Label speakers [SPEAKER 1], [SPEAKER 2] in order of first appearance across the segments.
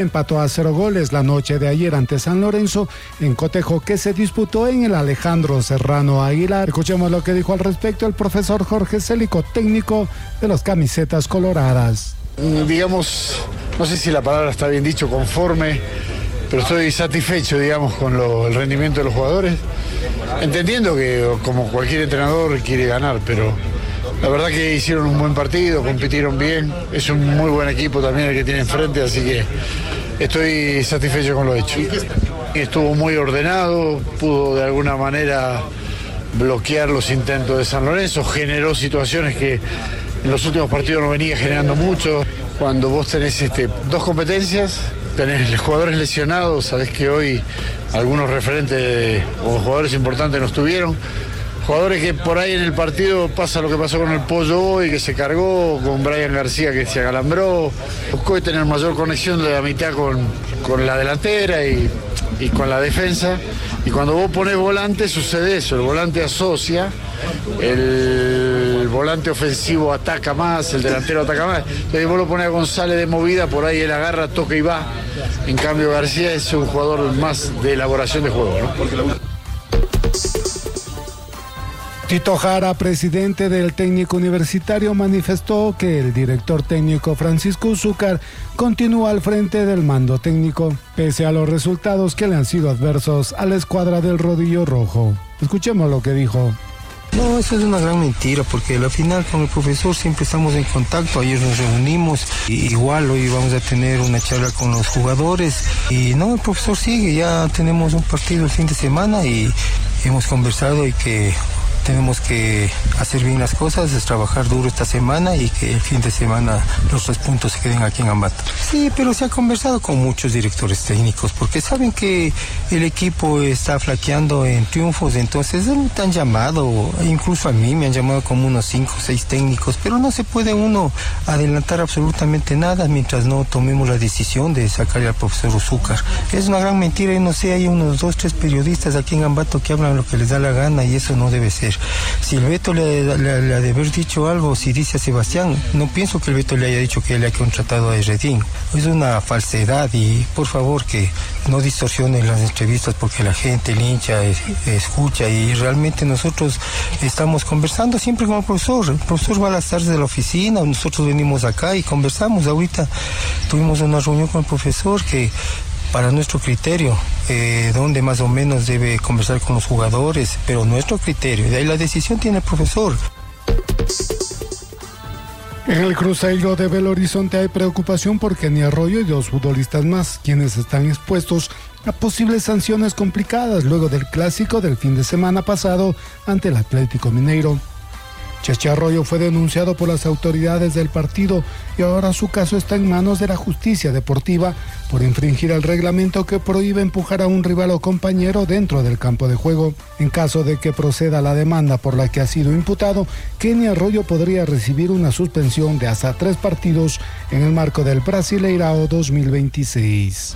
[SPEAKER 1] Empató a 0 goles la noche de ayer ante San Lorenzo en cotejo que se disputó en el Alejandro Serrano Aguilar. Escuchemos lo que dijo al respecto el profesor Jorge Célico, técnico de las camisetas coloradas.
[SPEAKER 2] Digamos, no sé si la palabra está bien dicho, conforme, pero estoy satisfecho, digamos, con el rendimiento de los jugadores, entendiendo que como cualquier entrenador quiere ganar, pero la verdad que hicieron un buen partido, compitieron bien, es un muy buen equipo también el que tiene enfrente, así que estoy satisfecho con lo hecho. Estuvo muy ordenado, pudo de alguna manera bloquear los intentos de San Lorenzo, generó situaciones que en los últimos partidos no venía generando mucho. Cuando vos tenés dos competencias, tenés jugadores lesionados, sabés que hoy algunos referentes o jugadores importantes no estuvieron. Jugadores que por ahí en el partido pasa lo que pasó con el Pollo hoy, que se cargó, con Brian García que se acalambró. Buscó tener mayor conexión de la mitad con la delantera y con la defensa. Y cuando vos ponés volante sucede eso, el volante asocia, el volante ofensivo ataca más, el delantero ataca más. Entonces vos lo ponés a González de movida, por ahí él agarra, toca y va. En cambio García es un jugador más de elaboración de juego, ¿no?
[SPEAKER 1] Tito Jara, presidente del técnico universitario, manifestó que el director técnico Francisco Uzúcar continúa al frente del mando técnico, pese a los resultados que le han sido adversos a la escuadra del Rodillo Rojo. Escuchemos lo que dijo.
[SPEAKER 3] No, eso es una gran mentira, porque al final con el profesor siempre estamos en contacto, ayer nos reunimos, igual hoy vamos a tener una charla con los jugadores, y no, el profesor sigue, ya tenemos un partido el fin de semana y hemos conversado y que tenemos que hacer bien las cosas, es trabajar duro esta semana y que el fin de semana los 3 puntos se queden aquí en Ambato. Sí, pero se ha conversado con muchos directores técnicos porque saben que el equipo está flaqueando en triunfos, entonces te han llamado, incluso a mí me han llamado como unos 5 o 6 técnicos, pero no se puede uno adelantar absolutamente nada mientras no tomemos la decisión de sacarle al profesor Uzúcar. Es una gran mentira y no sé, hay unos 2 o 3 periodistas aquí en Ambato que hablan lo que les da la gana y eso no debe ser. Si el Beto le ha de haber dicho algo, si dice a Sebastián, no pienso que el Beto le haya dicho que le ha contratado a Herredín. Es una falsedad y por favor que no distorsionen las entrevistas porque la gente, el hincha, escucha y realmente nosotros estamos conversando siempre con el profesor. El profesor va a las tardes de la oficina, nosotros venimos acá y conversamos. Ahorita tuvimos una reunión con el profesor que para nuestro criterio, donde más o menos debe conversar con los jugadores, pero nuestro criterio, de ahí la decisión tiene el profesor.
[SPEAKER 1] En el Cruzeiro de Belo Horizonte hay preocupación por Kenny Arroyo y 2 futbolistas más, quienes están expuestos a posibles sanciones complicadas luego del clásico del fin de semana pasado ante el Atlético Mineiro. Cheche Arroyo fue denunciado por las autoridades del partido y ahora su caso está en manos de la justicia deportiva por infringir el reglamento que prohíbe empujar a un rival o compañero dentro del campo de juego. En caso de que proceda la demanda por la que ha sido imputado, Kenny Arroyo podría recibir una suspensión de hasta 3 partidos en el marco del Brasileirao 2026.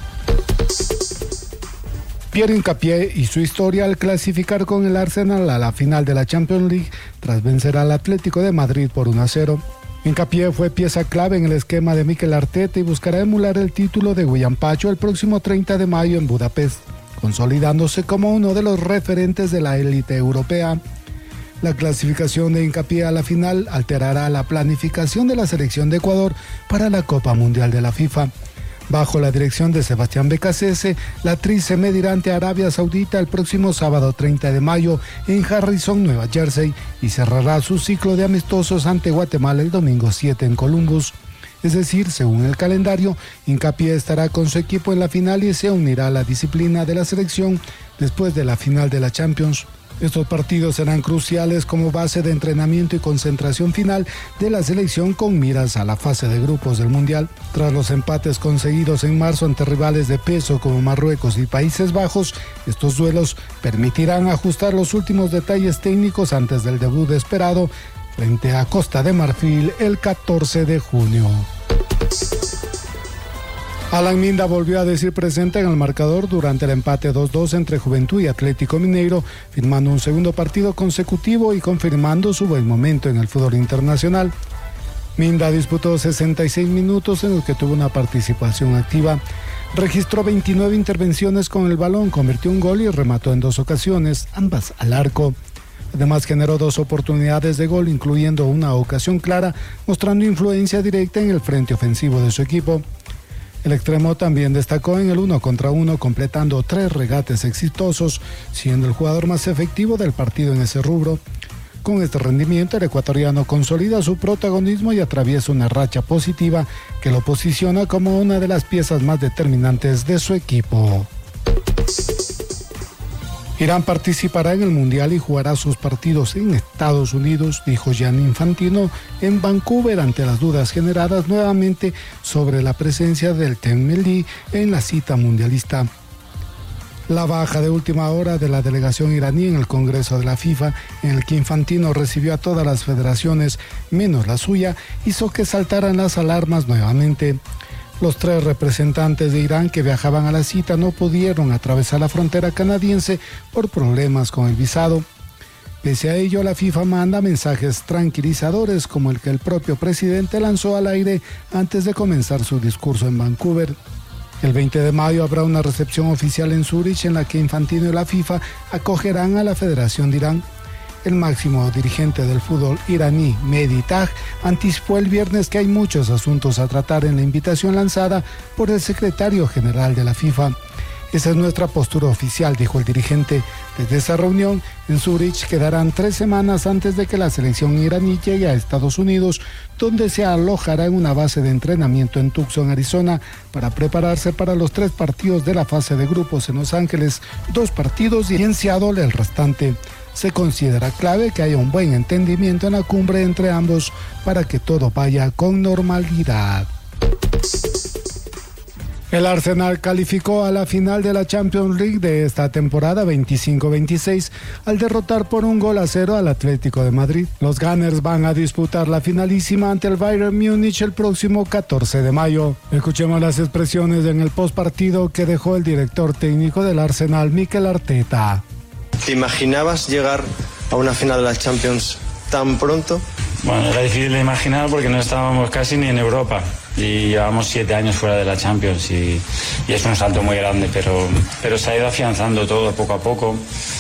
[SPEAKER 1] Pierre Hincapié y su historia al clasificar con el Arsenal a la final de la Champions League tras vencer al Atlético de Madrid por 1-0. Hincapié fue pieza clave en el esquema de Mikel Arteta y buscará emular el título de William Pacho el próximo 30 de mayo en Budapest, consolidándose como uno de los referentes de la élite europea. La clasificación de Hincapié a la final alterará la planificación de la selección de Ecuador para la Copa Mundial de la FIFA. Bajo la dirección de Sebastián Becasese, la Tri se medirá ante Arabia Saudita el próximo sábado 30 de mayo en Harrison, Nueva Jersey, y cerrará su ciclo de amistosos ante Guatemala el domingo 7 en Columbus. Es decir, según el calendario, Hincapié estará con su equipo en la final y se unirá a la disciplina de la selección después de la final de la Champions. Estos partidos serán cruciales como base de entrenamiento y concentración final de la selección con miras a la fase de grupos del Mundial. Tras los empates conseguidos en marzo ante rivales de peso como Marruecos y Países Bajos, estos duelos permitirán ajustar los últimos detalles técnicos antes del debut esperado frente a Costa de Marfil el 14 de junio. Alan Minda volvió a decir presente en el marcador durante el empate 2-2 entre Juventud y Atlético Mineiro, firmando un segundo partido consecutivo y confirmando su buen momento en el fútbol internacional. Minda disputó 66 minutos en los que tuvo una participación activa. Registró 29 intervenciones con el balón, convirtió un gol y remató en 2 ocasiones, ambas al arco. Además generó 2 oportunidades de gol, incluyendo una ocasión clara, mostrando influencia directa en el frente ofensivo de su equipo. El extremo también destacó en el 1 contra 1, completando 3 regates exitosos, siendo el jugador más efectivo del partido en ese rubro. Con este rendimiento, el ecuatoriano consolida su protagonismo y atraviesa una racha positiva que lo posiciona como una de las piezas más determinantes de su equipo. Irán participará en el Mundial y jugará sus partidos en Estados Unidos, dijo Gianni Infantino en Vancouver ante las dudas generadas nuevamente sobre la presencia del Team Melli en la cita mundialista. La baja de última hora de la delegación iraní en el Congreso de la FIFA, en el que Infantino recibió a todas las federaciones menos la suya, hizo que saltaran las alarmas nuevamente. Los 3 representantes de Irán que viajaban a la cita no pudieron atravesar la frontera canadiense por problemas con el visado. Pese a ello, la FIFA manda mensajes tranquilizadores como el que el propio presidente lanzó al aire antes de comenzar su discurso en Vancouver. El 20 de mayo habrá una recepción oficial en Zúrich en la que Infantino y la FIFA acogerán a la Federación de Irán. El máximo dirigente del fútbol iraní, Mehdi Taj, anticipó el viernes que hay muchos asuntos a tratar en la invitación lanzada por el secretario general de la FIFA. Esa es nuestra postura oficial, dijo el dirigente. Desde esa reunión en Zúrich quedarán 3 semanas antes de que la selección iraní llegue a Estados Unidos, donde se alojará en una base de entrenamiento en Tucson, Arizona, para prepararse para los 3 partidos de la fase de grupos en Los Ángeles, 2 partidos y en Seattle el restante. Se considera clave que haya un buen entendimiento en la cumbre entre ambos para que todo vaya con normalidad. El Arsenal calificó a la final de la Champions League de esta temporada 25-26 al derrotar por 1-0 al Atlético de Madrid. Los Gunners van a disputar la finalísima ante el Bayern Múnich el próximo 14 de mayo. Escuchemos las expresiones en el postpartido que dejó el director técnico del Arsenal, Mikel Arteta.
[SPEAKER 4] ¿Te imaginabas llegar a una final de la Champions tan pronto?
[SPEAKER 5] Bueno, era difícil de imaginar porque no estábamos casi ni en Europa y llevamos 7 años fuera de la Champions y es un salto muy grande, pero se ha ido afianzando todo poco a poco.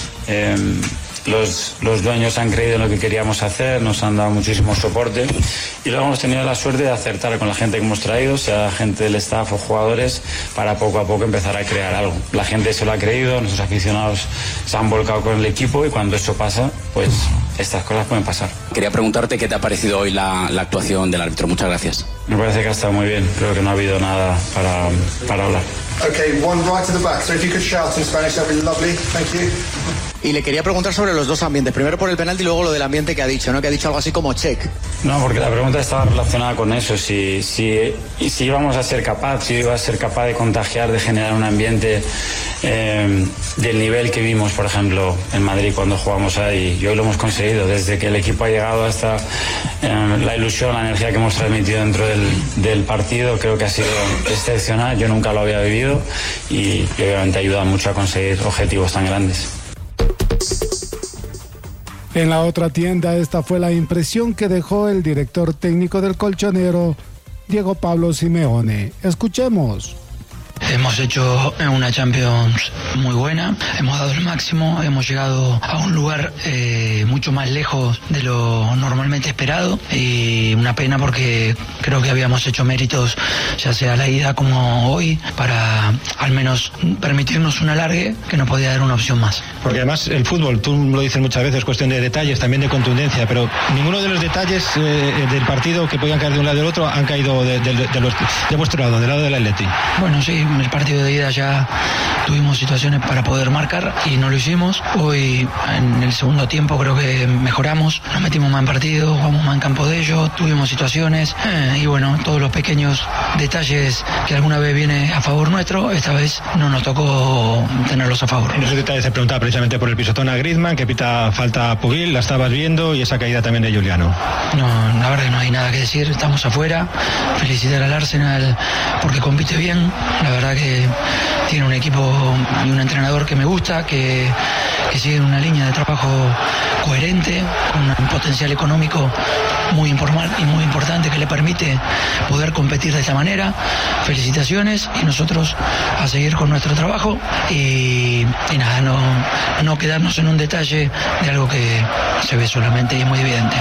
[SPEAKER 5] Los dueños han creído en lo que queríamos hacer, nos han dado muchísimo soporte y luego hemos tenido la suerte de acertar con la gente que hemos traído, sea gente del staff o jugadores, para poco a poco empezar a crear algo. La gente se lo ha creído, nuestros aficionados se han volcado con el equipo y cuando eso pasa, pues estas cosas pueden pasar.
[SPEAKER 6] Quería preguntarte qué te ha parecido hoy la actuación del árbitro. Muchas gracias.
[SPEAKER 5] Me parece que ha estado muy bien, creo que no ha habido nada para hablar.
[SPEAKER 7] Okay, one right to the back, so if you could shout in Spanish, that'd be lovely. Thank you.
[SPEAKER 8] Y le quería preguntar sobre los 2 ambientes. Primero por el penalti y luego lo del ambiente que ha dicho, ¿no? Que ha dicho algo así como check.
[SPEAKER 5] No, porque la pregunta estaba relacionada con eso. Si íbamos a ser capaz, si iba a ser capaz de contagiar, de generar un ambiente del nivel que vimos, por ejemplo, en Madrid cuando jugamos ahí. Y hoy lo hemos conseguido. Desde que el equipo ha llegado hasta la ilusión, la energía que hemos transmitido dentro del partido, creo que ha sido excepcional. Yo nunca lo había vivido y obviamente ayuda mucho a conseguir objetivos tan grandes.
[SPEAKER 1] En la otra tienda, esta fue la impresión que dejó el director técnico del colchonero, Diego Pablo Simeone. Escuchemos.
[SPEAKER 9] Hemos hecho una Champions muy buena, hemos dado el máximo, hemos llegado a un lugar mucho más lejos de lo normalmente esperado y una pena porque creo que habíamos hecho méritos, ya sea la ida como hoy, para al menos permitirnos un alargue que nos podía dar una opción más.
[SPEAKER 10] Porque además el fútbol, tú lo dices muchas veces, es cuestión de detalles, también de contundencia, pero ninguno de los detalles del partido que podían caer de un lado y del otro han caído de vuestro lado, del lado del Atleti.
[SPEAKER 9] Bueno, sí. En el partido de ida ya tuvimos situaciones para poder marcar y no lo hicimos. Hoy en el segundo tiempo creo que mejoramos, nos metimos más en partido, jugamos más en campo de ellos, tuvimos situaciones y bueno, todos los pequeños detalles que alguna vez viene a favor nuestro, esta vez no nos tocó tenerlos a favor.
[SPEAKER 10] En esos detalles se preguntaba precisamente por el pisotón a Griezmann, que pita falta a Pugil, la estabas viendo, y esa caída también de Juliano.
[SPEAKER 9] No, la verdad que no hay nada que decir, estamos afuera. Felicitar al Arsenal porque compite bien, la verdad que tiene un equipo y un entrenador que me gusta, que sigue una línea de trabajo coherente, con un potencial económico muy importante que le permite poder competir de esta manera. Felicitaciones, y nosotros a seguir con nuestro trabajo y nada, no quedarnos en un detalle de algo que se ve solamente y es muy evidente.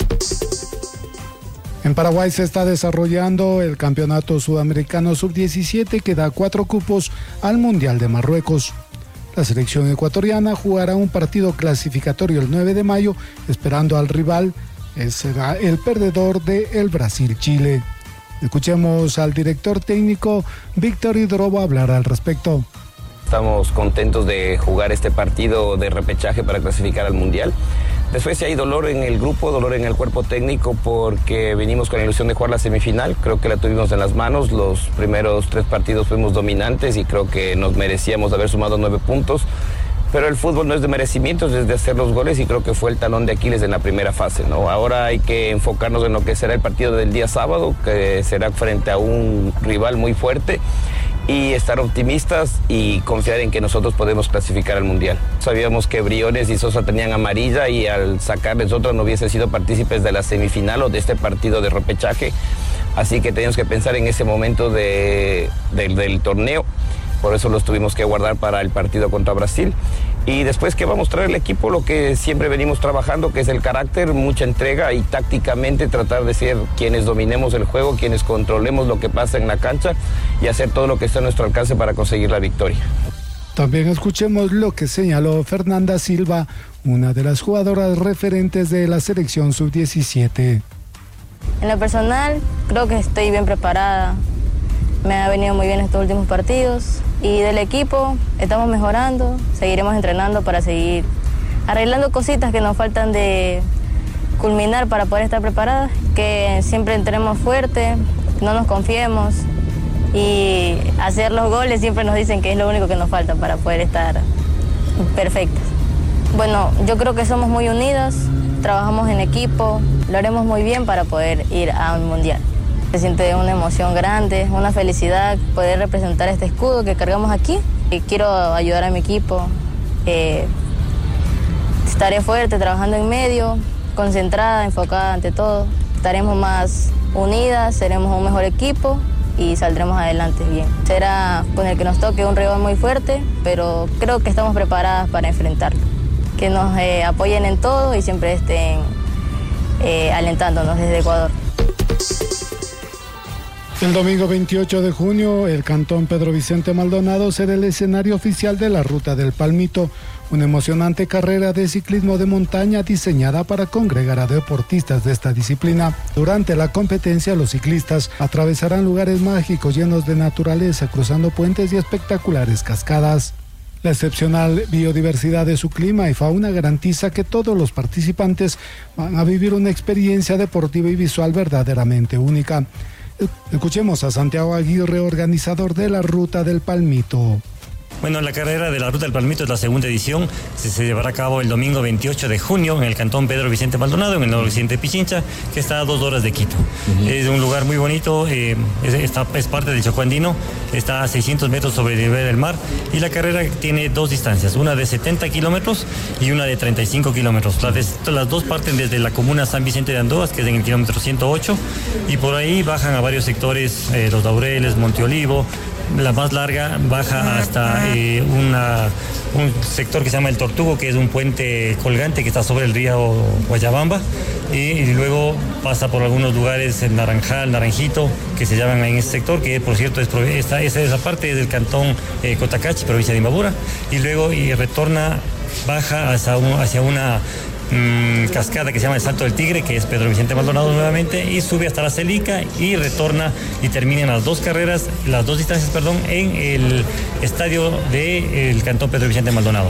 [SPEAKER 1] En Paraguay se está desarrollando el Campeonato Sudamericano Sub-17 que da 4 cupos al Mundial de Marruecos. La selección ecuatoriana jugará un partido clasificatorio el 9 de mayo, esperando al rival, será el perdedor de el Brasil-Chile. Escuchemos al director técnico Víctor Hidrobo hablar al respecto.
[SPEAKER 11] Estamos contentos de jugar este partido de repechaje para clasificar al Mundial. Después sí hay dolor en el grupo, dolor en el cuerpo técnico, porque venimos con la ilusión de jugar la semifinal. Creo que la tuvimos en las manos. Los primeros 3 partidos fuimos dominantes y creo que nos merecíamos haber sumado 9 puntos. Pero el fútbol no es de merecimientos, es de hacer los goles, y creo que fue el talón de Aquiles en la primera fase, ¿no? Ahora hay que enfocarnos en lo que será el partido del día sábado, que será frente a un rival muy fuerte, y estar optimistas y confiar en que nosotros podemos clasificar al Mundial. Sabíamos que Briones y Sosa tenían amarilla, y al sacarles otra no hubiesen sido partícipes de la semifinal o de este partido de repechaje, así que teníamos que pensar en ese momento del torneo. Por eso los tuvimos que guardar para el partido contra Brasil. Y después, ¿qué va a mostrar el equipo? Lo que siempre venimos trabajando, que es el carácter, mucha entrega, y tácticamente tratar de ser quienes dominemos el juego, quienes controlemos lo que pasa en la cancha, y hacer todo lo que está a nuestro alcance para conseguir la victoria.
[SPEAKER 1] También escuchemos lo que señaló Fernanda Silva, una de las jugadoras referentes de la selección sub-17.
[SPEAKER 12] En lo personal, creo que estoy bien preparada. Me ha venido muy bien estos últimos partidos, y del equipo estamos mejorando, seguiremos entrenando para seguir arreglando cositas que nos faltan de culminar para poder estar preparadas, que siempre entremos fuerte, no nos confiemos, y hacer los goles siempre nos dicen que es lo único que nos falta para poder estar perfectas. Bueno, yo creo que somos muy unidas, trabajamos en equipo, lo haremos muy bien para poder ir a un mundial. Se siente una emoción grande, una felicidad poder representar este escudo que cargamos aquí. Y quiero ayudar a mi equipo. Estaré fuerte, trabajando en medio, concentrada, enfocada ante todo. Estaremos más unidas, seremos un mejor equipo y saldremos adelante bien. Será con el que nos toque un rival muy fuerte, pero creo que estamos preparadas para enfrentarlo. Que nos apoyen en todo y siempre estén alentándonos desde Ecuador.
[SPEAKER 1] El domingo 28 de junio, el Cantón Pedro Vicente Maldonado será el escenario oficial de la Ruta del Palmito, una emocionante carrera de ciclismo de montaña diseñada para congregar a deportistas de esta disciplina. Durante la competencia, los ciclistas atravesarán lugares mágicos llenos de naturaleza, cruzando puentes y espectaculares cascadas. La excepcional biodiversidad de su clima y fauna garantiza que todos los participantes van a vivir una experiencia deportiva y visual verdaderamente única. Escuchemos a Santiago Aguirre, organizador de la Ruta del Palmito.
[SPEAKER 13] Bueno, la carrera de la Ruta del Palmito es la segunda edición. Se llevará a cabo el domingo 28 de junio en el Cantón Pedro Vicente Maldonado, en el noroccidente de Pichincha, que está a 2 horas de Quito. Es un lugar muy bonito, es parte del Chocó Andino, está a 600 metros sobre el nivel del mar, y la carrera tiene 2 distancias, una de 70 kilómetros y una de 35 kilómetros. Las dos parten desde la comuna San Vicente de Andoas, que es en el kilómetro 108, y por ahí bajan a varios sectores, Los Laureles, Monte Olivo. La más larga baja hasta un sector que se llama El Tortugo, que es un puente colgante que está sobre el río Guayabamba, y luego pasa por algunos lugares, el Naranjal, Naranjito, que se llaman en ese sector, que por cierto esa parte es del cantón Cotacachi, provincia de Imbabura, y luego retorna, baja hacia una cascada que se llama el Salto del Tigre, que es Pedro Vicente Maldonado nuevamente, y sube hasta la Celica y retorna y termina las dos distancias, en el estadio del Cantón Pedro Vicente Maldonado.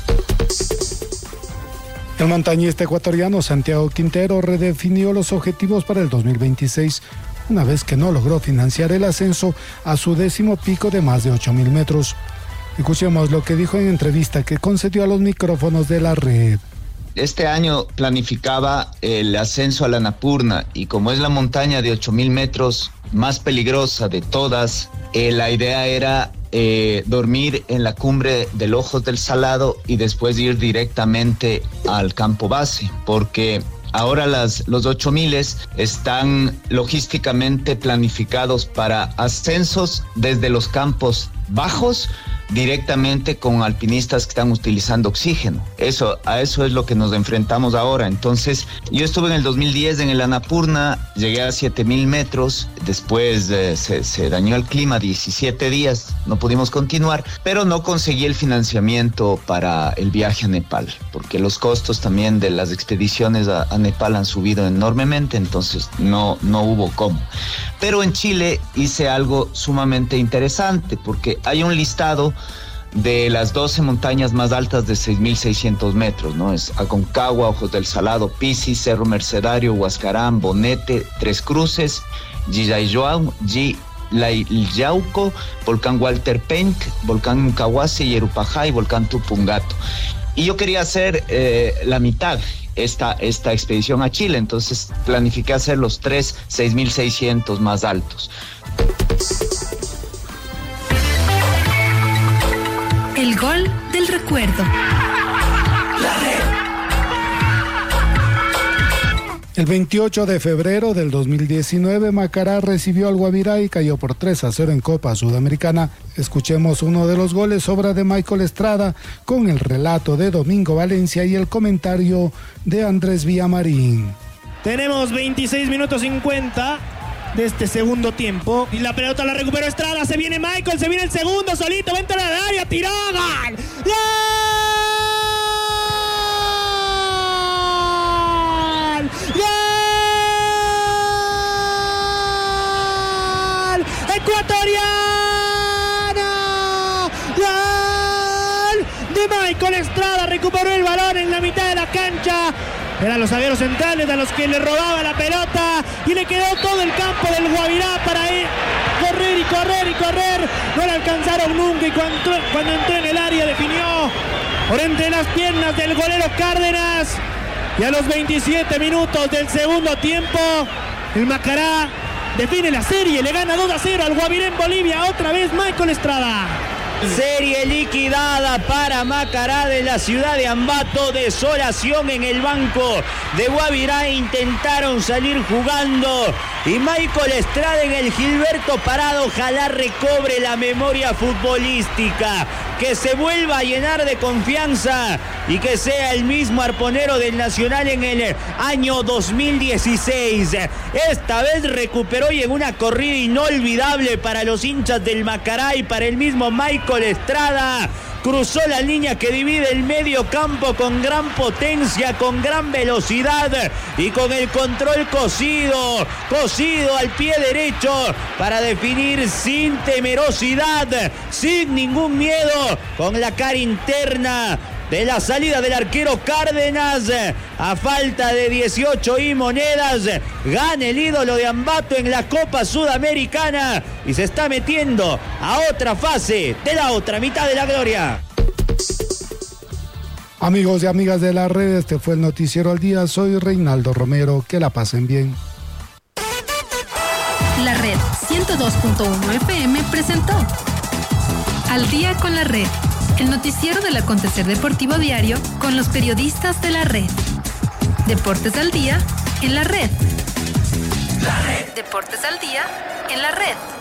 [SPEAKER 1] El montañista ecuatoriano Santiago Quintero redefinió los objetivos para el 2026, una vez que no logró financiar el ascenso a su 10º pico de más de 8.000 metros. Escuchemos lo que dijo en entrevista que concedió a los micrófonos de la red.
[SPEAKER 14] Este año planificaba el ascenso a la Annapurna, y como es la montaña de 8.000 metros más peligrosa de todas, la idea era dormir en la cumbre del Ojos del Salado y después ir directamente al campo base, porque ahora los 8000 están logísticamente planificados para ascensos desde los campos bajos directamente con alpinistas que están utilizando oxígeno. A eso es lo que nos enfrentamos ahora. Entonces, yo estuve en el 2010 en el Annapurna, llegué a 7000 metros, después se dañó el clima, 17 días, no pudimos continuar, pero no conseguí el financiamiento para el viaje a Nepal, porque los costos también de las expediciones a Nepal han subido enormemente, entonces no hubo cómo. Pero en Chile hice algo sumamente interesante, porque hay un listado de las 12 montañas más altas de 6.600 metros, ¿no? Es Aconcagua, Ojos del Salado, Pisis, Cerro Mercedario, Huascarán, Bonete, Tres Cruces, Yauco, Volcán Walter Penck, Volcán Cahuasi, Yerupajá y Volcán Tupungato. Y yo quería hacer la mitad, esta expedición a Chile, entonces planifiqué hacer los 6.600 más altos.
[SPEAKER 15] El gol del recuerdo.
[SPEAKER 1] El 28 de febrero del 2019, Macará recibió al Guavirá y cayó por 3-0 en Copa Sudamericana. Escuchemos uno de los goles, obra de Michael Estrada, con el relato de Domingo Valencia y el comentario de Andrés Villamarín.
[SPEAKER 16] Tenemos 26 minutos 50 de este segundo tiempo. Y la pelota la recuperó Estrada, se viene Michael, se viene el segundo solito, va a entrar al área, tiró, ¡gol! ¡Gol! ¡Gol! ¡Ecuatoriano! ¡Gol! De Michael Estrada, recuperó el balón en la mitad de la cancha. Eran los zagueros centrales a los que le robaba la pelota y le quedó todo el campo del Guavirá para ir correr y correr y correr. No le alcanzaron nunca y cuando entró en el área definió por entre las piernas del golero Cárdenas. Y a los 27 minutos del segundo tiempo, el Macará define la serie, le gana 2-0 al Guavirá en Bolivia. Otra vez Michael Estrada.
[SPEAKER 17] Serie liquidada para Macará de la ciudad de Ambato. Desolación en el banco de Guavirá. Intentaron salir jugando y Michael Estrada en el Gilberto Parado. Ojalá recobre la memoria futbolística, que se vuelva a llenar de confianza y que sea el mismo arponero del Nacional en el año 2016. Esta vez recuperó y en una corrida inolvidable para los hinchas del Macará y para el mismo Michael Estrada. Cruzó la línea que divide el medio campo con gran potencia, con gran velocidad y con el control cosido al pie derecho para definir sin temerosidad, sin ningún miedo, con la cara interna de la salida del arquero Cárdenas. A falta de 18 y monedas, gana el ídolo de Ambato en la Copa Sudamericana y se está metiendo a otra fase de la otra mitad de la gloria.
[SPEAKER 1] Amigos y amigas de la red, este fue el Noticiero al Día. Soy Reinaldo Romero, que la pasen bien.
[SPEAKER 15] La Red 102.1 FM presentó Al Día con la Red, el noticiero del acontecer deportivo diario con los periodistas de la red. Deportes al Día en la Red. Deportes al Día en la Red.